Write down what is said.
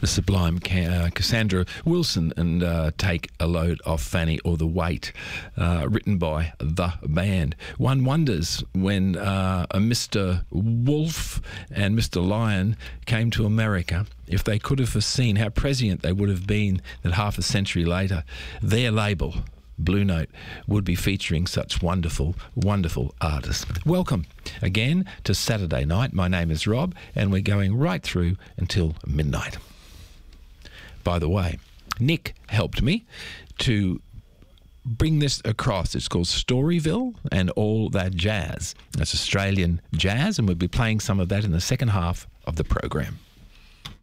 the sublime Cassandra Wilson and Take a Load Off Fanny, or The Weight, written by The Band. One wonders when Mr. Wolf and Mr. Lion came to America, if they could have foreseen how prescient they would have been that half a century later their label, Blue Note, would be featuring such wonderful, wonderful artists. Welcome again to Saturday Night. My name is Rob, and we're going right through until midnight. By the way, Nick helped me to bring this across. It's called Storyville and All That Jazz. That's Australian jazz, and we'll be playing some of that in the second half of the program.